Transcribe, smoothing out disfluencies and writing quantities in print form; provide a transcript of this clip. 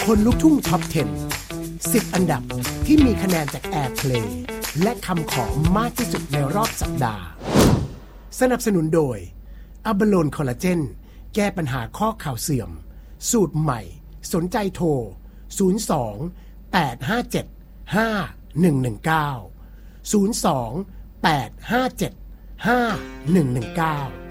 คนลุกทุ่งท็อป 10 10 อันดับที่มีคะแนนจาก Airplay และคำขอมากที่สุดในรอบสัปดาห์สนับสนุนโดยอะบาโลนคอลลาเจนแก้ปัญหาข้อเข่าเสื่อมสูตรใหม่สนใจโทร02 857 5119 02 857 5119